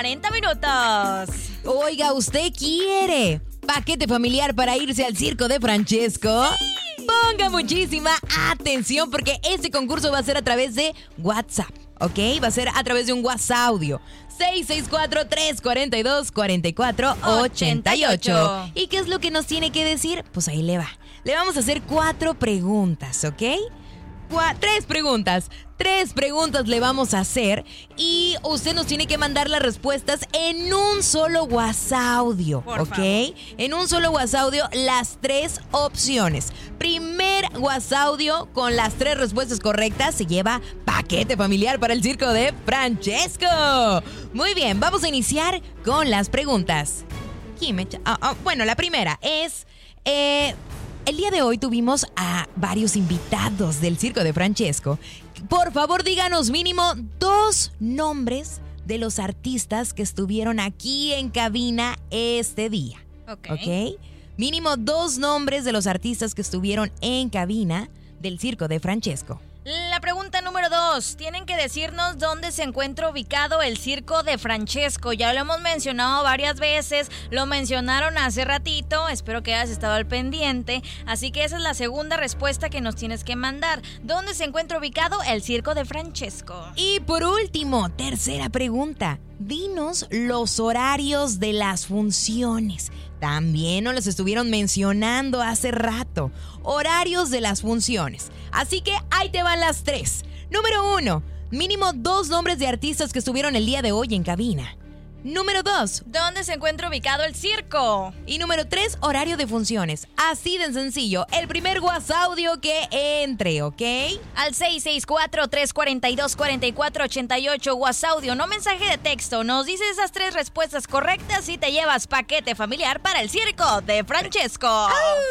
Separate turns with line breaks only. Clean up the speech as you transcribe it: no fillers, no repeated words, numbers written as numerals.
40 minutos.
Oiga, ¿usted quiere paquete familiar para irse al circo de Francesco? Sí. Ponga muchísima atención porque este concurso va a ser a través de WhatsApp, ¿ok? Va a ser a través de un WhatsApp audio. 664-342-4488. ¿Y qué es lo que nos tiene que decir? Pues ahí le va. Le vamos a hacer 4 preguntas, ¿ok? 3 preguntas. 3 preguntas le vamos a hacer y usted nos tiene que mandar las respuestas en un solo WhatsApp audio, ¿ok? En un solo WhatsApp audio las 3 opciones. Primer WhatsApp audio con las 3 respuestas correctas se lleva paquete familiar para el circo de Francesco. Muy bien, vamos a iniciar con las preguntas. Bueno, la primera es... el día de hoy tuvimos a varios invitados del circo de Francesco. Por favor, díganos mínimo 2 nombres de los artistas que estuvieron aquí en cabina este día. ¿Ok? Mínimo 2 nombres de los artistas que estuvieron en cabina del circo de Francesco.
La pregunta número 2. Tienen que decirnos dónde se encuentra ubicado el circo de Francesco. Ya lo hemos mencionado varias veces, lo mencionaron hace ratito, espero que hayas estado al pendiente. Así que esa es la segunda respuesta que nos tienes que mandar. ¿Dónde se encuentra ubicado el circo de Francesco?
Y por último, tercera pregunta. Dinos los horarios de las funciones. También nos los estuvieron mencionando hace rato. Horarios de las funciones. Así que ahí te van las 3. Número 1. Mínimo 2 nombres de artistas que estuvieron el día de hoy en cabina. Número 2.
¿Dónde se encuentra ubicado el circo?
Y número 3. Horario de funciones. Así de sencillo. El primer WhatsApp audio que entre, ¿ok?
Al 664-342-4488 WhatsApp audio, no mensaje de texto. Nos dices esas 3 respuestas correctas y te llevas paquete familiar para el circo de Francesco.